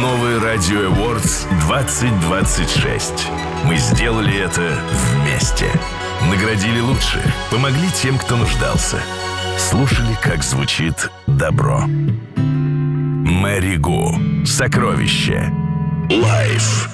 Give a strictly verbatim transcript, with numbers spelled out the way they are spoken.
Новый Радио Awards двадцать двадцать шесть. Мы сделали это вместе. Наградили лучших, помогли тем, кто нуждался. Слушали, как звучит добро. Мэри Гу. Сокровище. Лайф.